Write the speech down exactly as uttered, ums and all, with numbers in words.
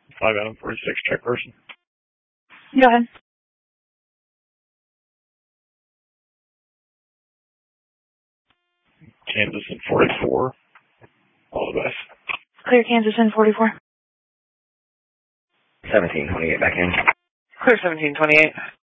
five Adam forty-six, check person. Go ahead. Kansas in forty-four. All the best. Clear Kansas in forty-four. seventeen twenty-eight back in. Clear seventeen twenty-eight.